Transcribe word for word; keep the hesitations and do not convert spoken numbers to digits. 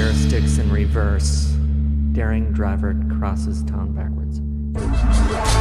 tire sticks in reverse. Daring driver crosses town backwards.